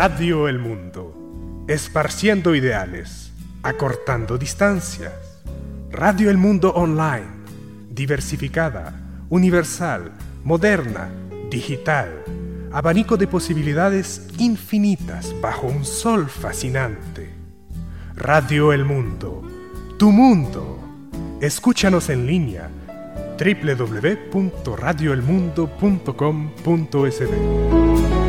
Radio El Mundo, esparciendo ideales, acortando distancias. Radio El Mundo Online, diversificada, universal, moderna, digital, abanico de posibilidades infinitas bajo un sol fascinante. Radio El Mundo, tu mundo. Escúchanos en línea www.radioelmundo.com.sb.